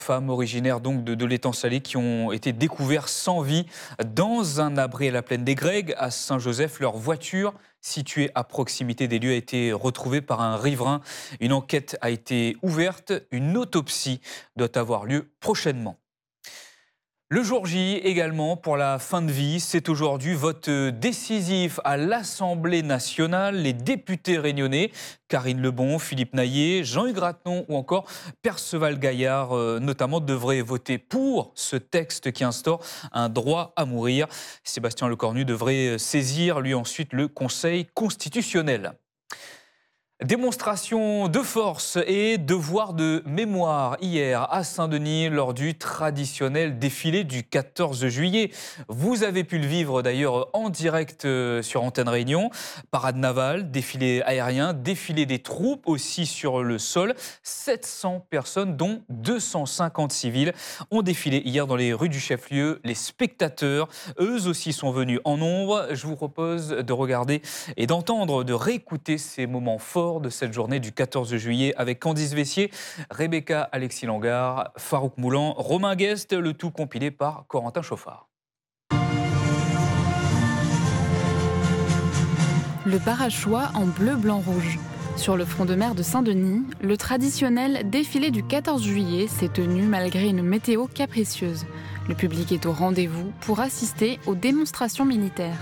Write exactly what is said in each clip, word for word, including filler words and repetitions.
Femmes originaires donc de, de l'étang salé qui ont été découverts sans vie dans un abri à la plaine des Grègues à Saint-Joseph. Leur voiture, située à proximité des lieux, a été retrouvée par un riverain. Une enquête a été ouverte. Une autopsie doit avoir lieu prochainement. Le jour J également pour la fin de vie, c'est aujourd'hui vote décisif à l'Assemblée nationale. Les députés réunionnais, Karine Lebon, Philippe Naillet, Jean-Hugues Ratenon ou encore Perceval Gaillard euh, notamment devraient voter pour ce texte qui instaure un droit à mourir. Sébastien Lecornu devrait saisir lui ensuite le Conseil constitutionnel. Démonstration de force et devoir de mémoire hier à Saint-Denis lors du traditionnel défilé du quatorze juillet. Vous avez pu le vivre d'ailleurs en direct sur Antenne Réunion. Parade navale, défilé aérien, défilé des troupes aussi sur le sol. sept cents personnes dont deux cent cinquante civils ont défilé hier dans les rues du chef-lieu. Les spectateurs, eux aussi, sont venus en nombre. Je vous propose de regarder et d'entendre, de réécouter ces moments forts de cette journée du quatorze juillet avec Candice Vessier, Rebecca Alexis Langard, Farouk Moulan, Romain Guest, le tout compilé par Corentin Chauffard. Le Barachois en bleu, blanc, rouge. Sur le front de mer de Saint-Denis, le traditionnel défilé du quatorze juillet s'est tenu malgré une météo capricieuse. Le public est au rendez-vous pour assister aux démonstrations militaires.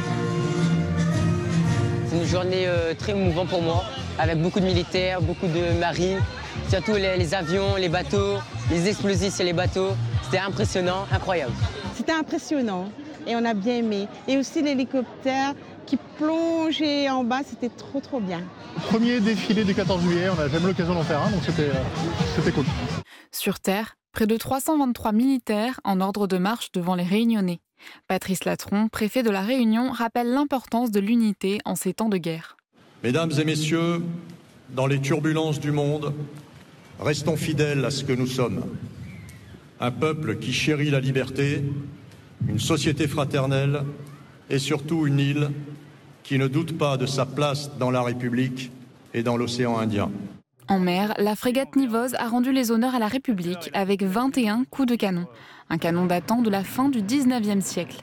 C'est une journée euh, très émouvante pour moi, avec beaucoup de militaires, beaucoup de marines, surtout les, les avions, les bateaux, les explosifs sur les bateaux. C'était impressionnant, incroyable. C'était impressionnant et on a bien aimé. Et aussi l'hélicoptère qui plongeait en bas, c'était trop trop bien. Premier défilé du quatorze juillet, on n'a jamais l'occasion d'en faire un, donc c'était, euh, c'était cool. Sur Terre, près de trois cent vingt-trois militaires en ordre de marche devant les Réunionnais. Patrice Latron, préfet de la Réunion, rappelle l'importance de l'unité en ces temps de guerre. Mesdames et messieurs, dans les turbulences du monde, restons fidèles à ce que nous sommes. Un peuple qui chérit la liberté, une société fraternelle et surtout une île qui ne doute pas de sa place dans la République et dans l'océan Indien. En mer, la frégate Nivoz a rendu les honneurs à la République avec vingt et un coups de canon. Un canon datant de la fin du dix-neuvième siècle.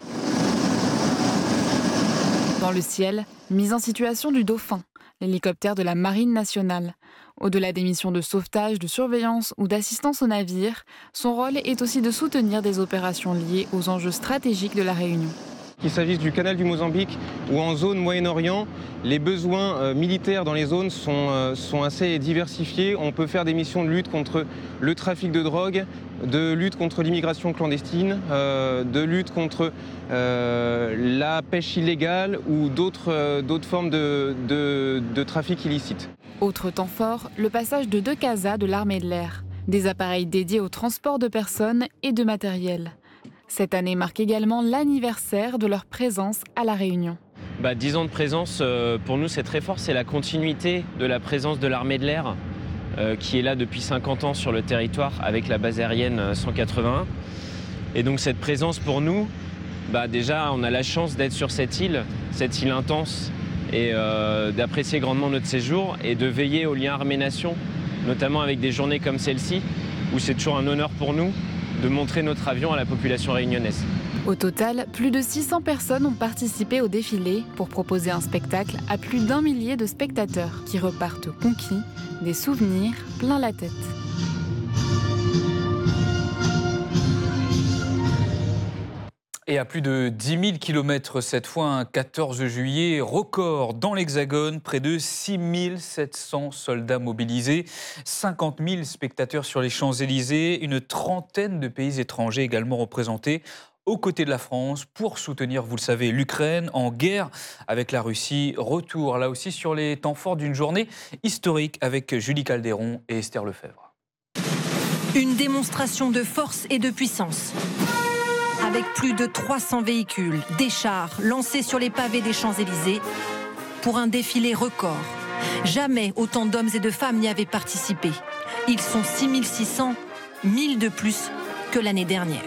Dans le ciel, mise en situation du Dauphin, l'hélicoptère de la Marine nationale. Au-delà des missions de sauvetage, de surveillance ou d'assistance aux navires, son rôle est aussi de soutenir des opérations liées aux enjeux stratégiques de la Réunion. Qu'il s'agisse du canal du Mozambique ou en zone Moyen-Orient, les besoins euh, militaires dans les zones sont, euh, sont assez diversifiés. On peut faire des missions de lutte contre le trafic de drogue, de lutte contre l'immigration clandestine, euh, de lutte contre euh, la pêche illégale ou d'autres euh, d'autres formes de, de, de trafic illicite. Autre temps fort, le passage de deux CASA de l'armée de l'air. Des appareils dédiés au transport de personnes et de matériel. Cette année marque également l'anniversaire de leur présence à La Réunion. Bah, dix ans de présence, euh, pour nous c'est très fort, c'est la continuité de la présence de l'armée de l'air euh, qui est là depuis cinquante ans sur le territoire avec la base aérienne cent quatre-vingt-un. Et donc cette présence pour nous, bah, déjà on a la chance d'être sur cette île, cette île intense et euh, d'apprécier grandement notre séjour et de veiller au lien armée-nation, notamment avec des journées comme celle-ci où c'est toujours un honneur pour nous de montrer notre avion à la population réunionnaise. Au total, plus de six cents personnes ont participé au défilé pour proposer un spectacle à plus d'un millier de spectateurs qui repartent conquis, des souvenirs plein la tête. Et à plus de dix mille kilomètres cette fois, un quatorze juillet record dans l'Hexagone, près de six mille sept cents soldats mobilisés, cinquante mille spectateurs sur les Champs-Élysées, une trentaine de pays étrangers également représentés aux côtés de la France pour soutenir, vous le savez, l'Ukraine en guerre avec la Russie. Retour là aussi sur les temps forts d'une journée historique avec Julie Calderon et Esther Lefebvre. Une démonstration de force et de puissance. Avec plus de trois cents véhicules, des chars lancés sur les pavés des Champs-Élysées pour un défilé record. Jamais autant d'hommes et de femmes n'y avaient participé. Ils sont six mille six cents, mille de plus que l'année dernière.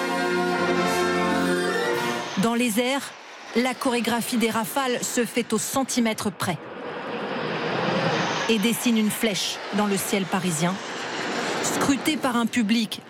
Dans les airs, la chorégraphie des rafales se fait au centimètre près et dessine une flèche dans le ciel parisien. scruté par un public